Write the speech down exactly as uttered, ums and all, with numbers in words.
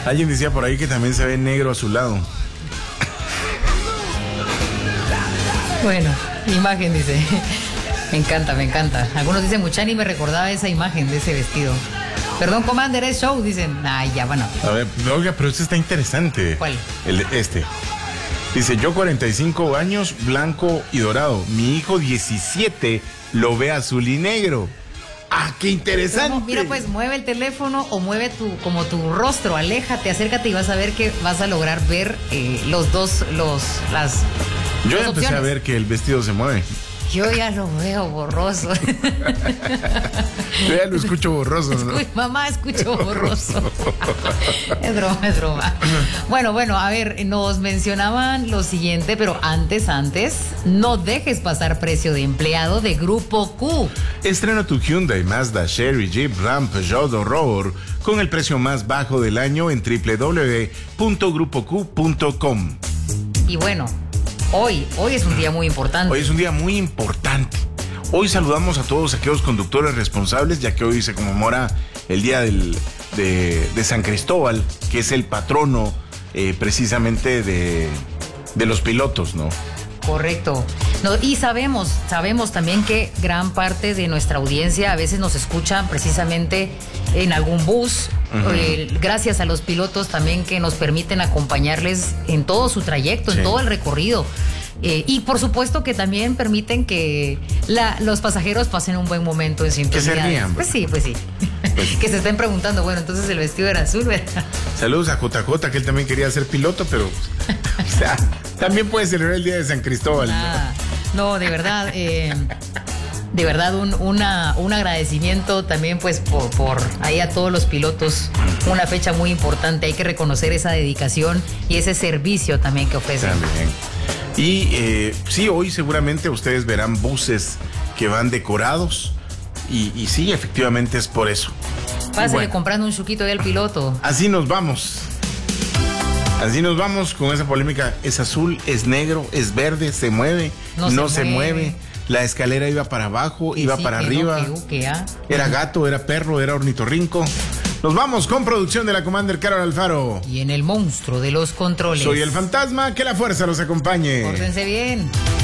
Alguien decía por ahí que también se ve negro a su lado. Bueno, imagen dice. Me encanta, me encanta. Algunos dicen, Muchani me recordaba esa imagen de ese vestido. Perdón, Commander, es show, dicen. Ay, ya, bueno. A ver, oiga, pero este está interesante. ¿Cuál? El, este. Dice, yo cuarenta y cinco años, blanco y dorado. Mi hijo diecisiete lo ve azul y negro. ¡Ah, qué interesante! ¿Cómo? Mira, pues mueve el teléfono o mueve tu, como tu rostro, aléjate, acércate y vas a ver que vas a lograr ver eh, los dos, los, las Yo dos ya empecé opciones. a ver que el vestido se mueve. Yo ya lo veo borroso. Yo ya lo escucho borroso, ¿no? Escu- mamá, escucho borroso. Es broma, es broma. Bueno, bueno, a ver, nos mencionaban lo siguiente, pero antes, antes, no dejes pasar precio de empleado de Grupo Q. Estrena tu Hyundai, Mazda, Chery, Jeep, Ram, Peugeot o Rover con el precio más bajo del año en doble u doble u doble u punto grupo q punto com. Y bueno, hoy, hoy es un día muy importante. Hoy es un día muy importante. Hoy saludamos a todos aquellos conductores responsables, ya que hoy se conmemora el día del, de, de San Cristóbal, que es el patrono eh, precisamente de, de los pilotos, ¿no? Correcto. No, y sabemos, sabemos también que gran parte de nuestra audiencia a veces nos escuchan precisamente en algún bus, uh-huh. eh, gracias a los pilotos también que nos permiten acompañarles en todo su trayecto, sí. en todo el recorrido. Eh, y por supuesto que también permiten que la, los pasajeros pasen un buen momento en sintonía. Que se rían. Pues sí, pues sí. Pues, que se estén preguntando, bueno, entonces el vestido era azul, ¿verdad? Saludos a J J, que él también quería ser piloto, pero o sea, también puede celebrar el día de San Cristóbal. Ah, no, de verdad, eh, de verdad un, una, un agradecimiento también pues por, por ahí a todos los pilotos, una fecha muy importante, hay que reconocer esa dedicación y ese servicio también que ofrecen. También. Y eh, sí, hoy seguramente ustedes verán buses que van decorados y, y sí, efectivamente es por eso. Pásale bueno, comprando un chuquito ahí al piloto. Así nos vamos. Así nos vamos con esa polémica. Es azul, es negro, es verde, se mueve, no, no se, se mueve. mueve. La escalera iba para abajo, y iba sí, para que arriba. No, que, que, ah. Era gato, era perro, era ornitorrinco. Nos vamos con producción de la Commander Carol Alfaro. Y en el monstruo de los controles. Soy el fantasma, que la fuerza los acompañe. Pórtense bien.